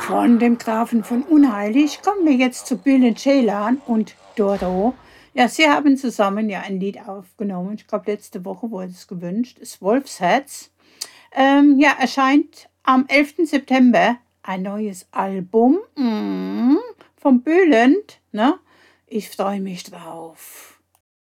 Von dem Grafen von Unheilig kommen wir jetzt zu Bülent Ceylan und Doro. Ja, sie haben zusammen ja ein Lied aufgenommen. Ich glaube, letzte Woche wurde es gewünscht. Das Wolfsherz. Ja, erscheint am 11. September ein neues Album vom Bülent. Ne? Ich freue mich drauf.